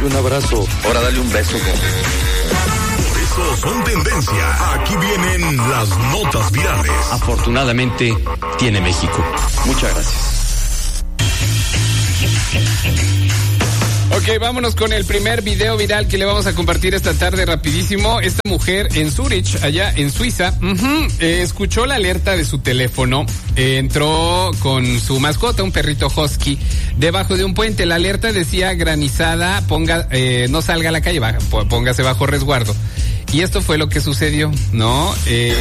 Dale un abrazo. Ahora dale un beso. Por eso son tendencia. Aquí vienen las notas virales. Afortunadamente tiene México. Muchas gracias. Ok, vámonos con el primer video viral que le vamos a compartir esta tarde rapidísimo. Esta mujer en Zurich, allá en Suiza, escuchó la alerta de su teléfono, entró con su mascota, un perrito husky, debajo de un puente. La alerta decía granizada, no salga a la calle, póngase bajo resguardo. Y esto fue lo que sucedió, ¿no? Le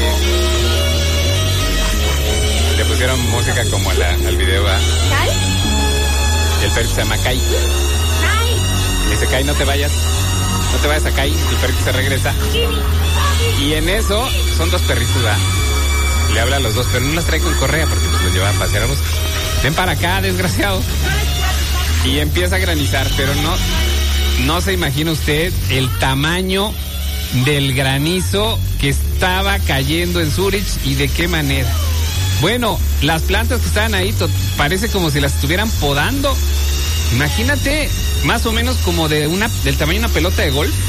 pusieron música como al video, ¿va? El perrito se llama Kai. Dice, Kai, no te vayas a Kai. El perrito se regresa. Y en eso, son dos perritos, ¿verdad? Le habla a los dos, pero no los trae con correa porque los lleva a pasear a los... Ven para acá, desgraciado. Y empieza a granizar, pero no se imagina usted el tamaño del granizo que estaba cayendo en Zurich y de qué manera. Bueno, las plantas que estaban ahí parece como si las estuvieran podando. Imagínate, más o menos como del tamaño de una pelota de golf.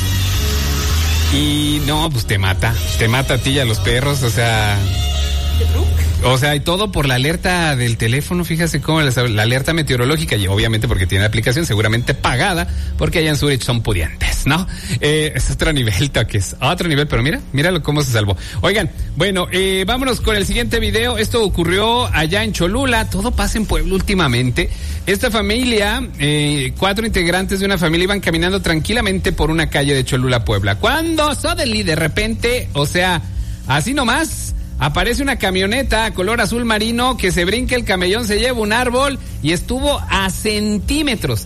Y no, pues te mata a ti y a los perros, o sea, y todo por la alerta del teléfono. Fíjese cómo la alerta meteorológica, y obviamente porque tiene aplicación seguramente pagada, porque allá en Zurich son pudientes, ¿no? Es otro nivel, toques, otro nivel, pero míralo cómo se salvó. Oigan, bueno, vámonos con el siguiente video. Esto ocurrió allá en Cholula, todo pasa en Puebla últimamente. Esta familia, 4 integrantes de una familia iban caminando tranquilamente por una calle de Cholula, Puebla, cuando suddenly, de repente, o sea, así nomás, aparece una camioneta color azul marino que se brinca el camellón, se lleva un árbol y estuvo a centímetros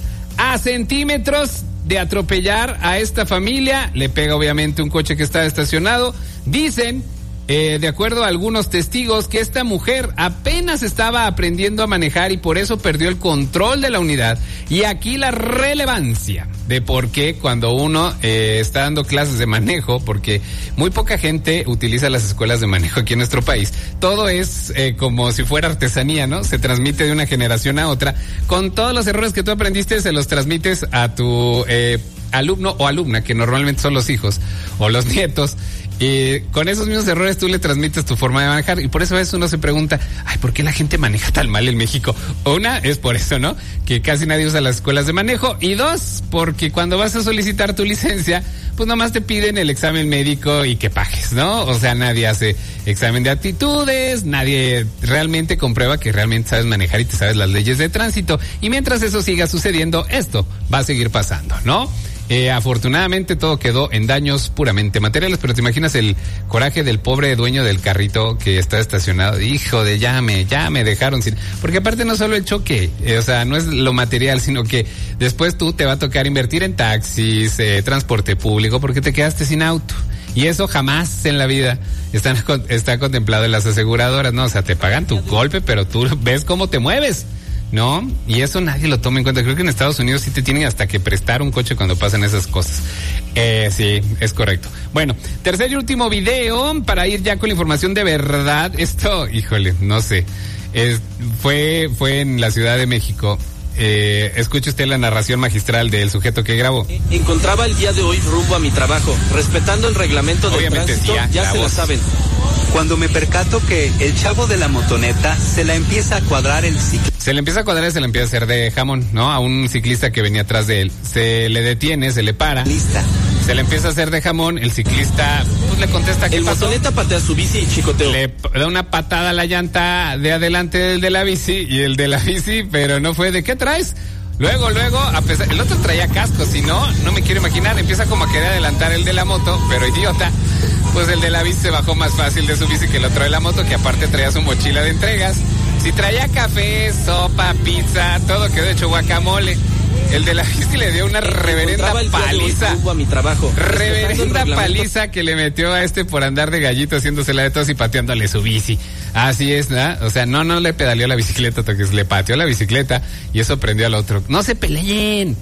de atropellar a esta familia. Le pega obviamente un coche que estaba estacionado. Dicen, de acuerdo a algunos testigos, que esta mujer apenas estaba aprendiendo a manejar y por eso perdió el control de la unidad. Y aquí la relevancia de por qué cuando uno está dando clases de manejo, porque muy poca gente utiliza las escuelas de manejo aquí en nuestro país. Todo es como si fuera artesanía, ¿no? Se transmite de una generación a otra. Con todos los errores que tú aprendiste, se los transmites a tu alumno o alumna, que normalmente son los hijos o los nietos. Y con esos mismos errores tú le transmites tu forma de manejar, y por eso a veces uno se pregunta, ¿por qué la gente maneja tan mal en México? Una, es por eso, ¿no? Que casi nadie usa las escuelas de manejo, y dos, porque cuando vas a solicitar tu licencia, pues nomás te piden el examen médico y que pagues, ¿no? O sea, nadie hace examen de aptitudes, nadie realmente comprueba que realmente sabes manejar y te sabes las leyes de tránsito, y mientras eso siga sucediendo, esto va a seguir pasando, ¿no? Afortunadamente todo quedó en daños puramente materiales, pero te imaginas el coraje del pobre dueño del carrito que está estacionado. Hijo de ya me dejaron sin, porque aparte no solo el choque, o sea, no es lo material, sino que después tú te va a tocar invertir en taxis, transporte público, porque te quedaste sin auto. Y eso jamás en la vida está contemplado en las aseguradoras, ¿no? O sea, te pagan tu golpe, pero tú ves cómo te mueves, ¿no? Y eso nadie lo toma en cuenta. Creo que en Estados Unidos sí te tienen hasta que prestar un coche cuando pasan esas cosas. Sí, es correcto. Bueno, tercer y último video para ir ya con la información de verdad. Esto, híjole, no sé. Fue en la Ciudad de México. Escuche usted la narración magistral del sujeto que grabó. Encontraba el día de hoy rumbo a mi trabajo, respetando el reglamento del tránsito, ya se lo saben. Cuando me percato que el chavo de la motoneta se la empieza a cuadrar el ciclista. Se le empieza a cuadrar y se le empieza a hacer de jamón, ¿no? A un ciclista que venía atrás de él. Se le detiene, se le para. Lista. Se le empieza a hacer de jamón, el ciclista pues le contesta ¿qué pasó? El motoneta patea su bici y chicoteo. Le da una patada a la llanta de adelante del de la bici, y el de la bici, pero no fue de ¿qué traes? Luego, a pesar, el otro traía casco, si no me quiero imaginar, empieza como a querer adelantar el de la moto, pero idiota, pues el de la bici se bajó más fácil de su bici que el otro de la moto, que aparte traía su mochila de entregas. Si traía café, sopa, pizza, todo quedó hecho guacamole. El de la bici le dio una reverenda paliza. A mi trabajo, reverenda paliza que le metió a este por andar de gallito, haciéndosela de tos y pateándole su bici. Así es, ¿no? O sea, no le pedaleó la bicicleta, le pateó la bicicleta y eso prendió al otro. No se peleen.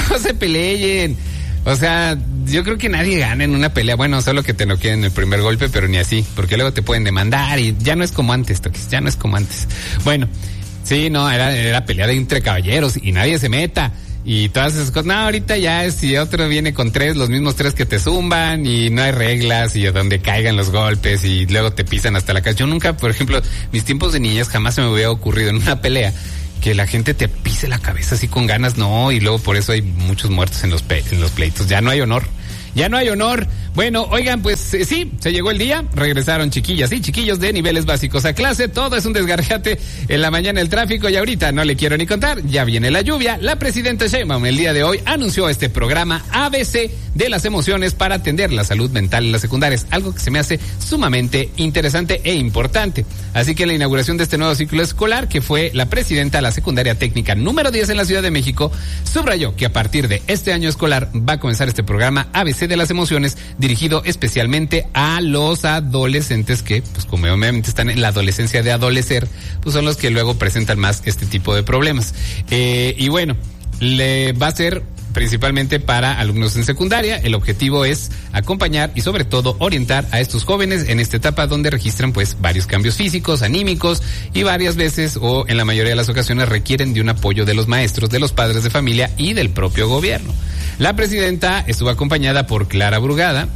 O sea, yo creo que nadie gana en una pelea. Bueno, solo que te noqueen en el primer golpe, pero ni así, porque luego te pueden demandar y ya no es como antes, Toques, ya no es como antes. Bueno, sí, no, era pelea de entre caballeros y nadie se meta. y todas esas cosas. No, ahorita ya es, si otro viene con 3, los mismos 3 que te zumban y no hay reglas y a donde caigan los golpes y luego te pisan hasta la casa. Yo nunca, por ejemplo, mis tiempos de niñez jamás se me hubiera ocurrido en una pelea que la gente te pise la cabeza así con ganas, no, y luego por eso hay muchos muertos en los pleitos. Ya no hay honor. Ya no hay honor. Bueno, oigan, pues sí, se llegó el día, regresaron chiquillas y chiquillos de niveles básicos a clase, todo es un desgarriate en la mañana el tráfico y ahorita no le quiero ni contar, ya viene la lluvia. La presidenta Sheinbaum el día de hoy anunció este programa ABC de las emociones para atender la salud mental en las secundarias, algo que se me hace sumamente interesante e importante. Así que en la inauguración de este nuevo ciclo escolar, que fue la presidenta de la secundaria técnica número 10 en la Ciudad de México, subrayó que a partir de este año escolar va a comenzar este programa ABC de las emociones, dirigido especialmente a los adolescentes que, pues como obviamente están en la adolescencia de adolecer, pues son los que luego presentan más este tipo de problemas. Y bueno, le va a ser principalmente para alumnos en secundaria. El objetivo es acompañar y sobre todo orientar a estos jóvenes en esta etapa donde registran pues varios cambios físicos, anímicos y varias veces o en la mayoría de las ocasiones requieren de un apoyo de los maestros, de los padres de familia y del propio gobierno. La presidenta estuvo acompañada por Clara Brugada,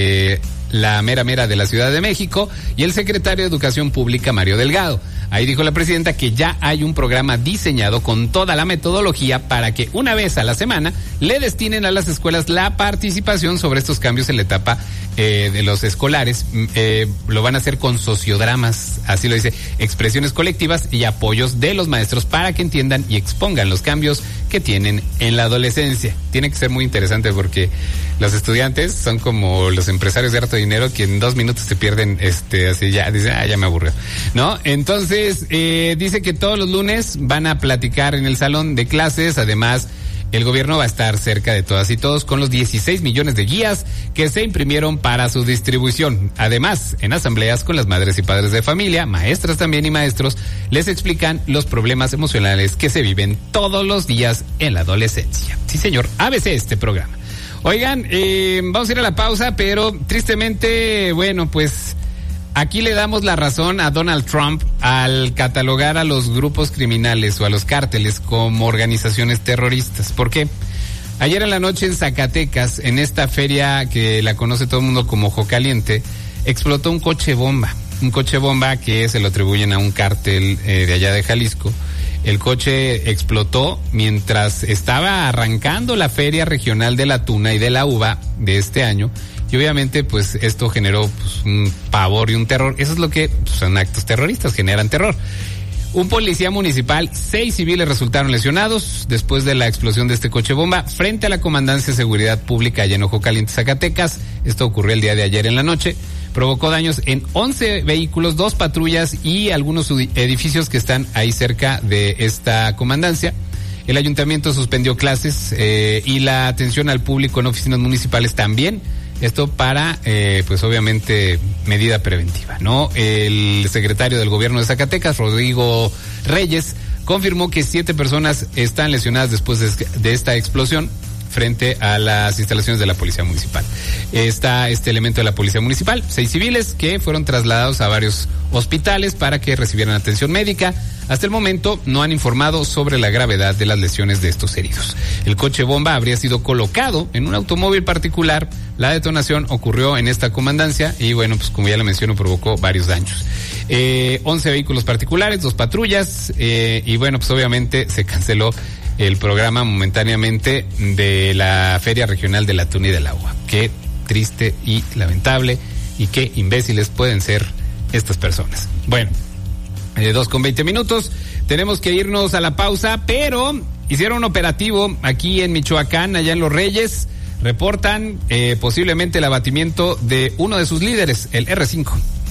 la mera de la Ciudad de México, y el secretario de Educación Pública, Mario Delgado. Ahí dijo la presidenta que ya hay un programa diseñado con toda la metodología para que una vez a la semana le destinen a las escuelas la participación sobre estos cambios en la etapa de los escolares. Lo van a hacer con sociodramas, así lo dice, expresiones colectivas y apoyos de los maestros para que entiendan y expongan los cambios que tienen en la adolescencia. Tiene que ser muy interesante porque los estudiantes son como los empresarios de harto dinero que en 2 minutos se pierden, así ya, dicen, ya me aburrió, ¿no? Entonces, dice que todos los lunes van a platicar en el salón de clases. Además, el gobierno va a estar cerca de todas y todos con los 16 millones de guías que se imprimieron para su distribución. Además, en asambleas con las madres y padres de familia, maestras también y maestros, les explican los problemas emocionales que se viven todos los días en la adolescencia. Sí, señor, ABC este programa. Oigan, vamos a ir a la pausa, pero tristemente, bueno, pues aquí le damos la razón a Donald Trump al catalogar a los grupos criminales o a los cárteles como organizaciones terroristas. ¿Por qué? Ayer en la noche en Zacatecas, en esta feria que la conoce todo el mundo como Jocaliente, explotó un coche bomba. Un coche bomba que se lo atribuyen a un cártel de allá de Jalisco. El coche explotó mientras estaba arrancando la Feria Regional de la Tuna y de la Uva de este año. Y obviamente, pues, esto generó pues, un pavor y un terror. Eso es lo que pues, son actos terroristas, generan terror. Un policía municipal, 6 civiles resultaron lesionados después de la explosión de este coche bomba frente a la Comandancia de Seguridad Pública allá en Jocaliente, Zacatecas. Esto ocurrió el día de ayer en la noche. Provocó daños en 11 vehículos, 2 patrullas y algunos edificios que están ahí cerca de esta comandancia. El ayuntamiento suspendió clases y la atención al público en oficinas municipales también. Esto para, pues obviamente, medida preventiva, ¿no? El secretario del gobierno de Zacatecas, Rodrigo Reyes, confirmó que 7 personas están lesionadas después de esta explosión frente a las instalaciones de la Policía Municipal. Está este elemento de la Policía Municipal, 6 civiles que fueron trasladados a varios hospitales para que recibieran atención médica. Hasta el momento no han informado sobre la gravedad de las lesiones de estos heridos. El coche bomba habría sido colocado en un automóvil particular. La detonación ocurrió en esta comandancia y bueno, pues como ya lo menciono, provocó varios daños. 11 vehículos particulares, 2 patrullas y bueno, pues obviamente se canceló el programa momentáneamente de la Feria Regional del Atún y del Agua. Qué triste y lamentable y qué imbéciles pueden ser estas personas. Bueno, 2:20. Tenemos que irnos a la pausa, pero hicieron un operativo aquí en Michoacán, allá en Los Reyes. Reportan posiblemente el abatimiento de uno de sus líderes, el R5.